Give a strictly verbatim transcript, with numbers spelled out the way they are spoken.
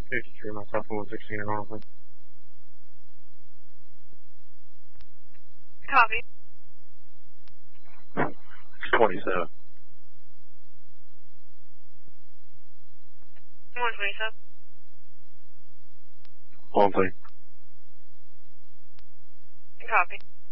fifty-three, myself, and one sixteen in Ronald. Copy. twenty-seven. one twenty-seven. One thing. Copy.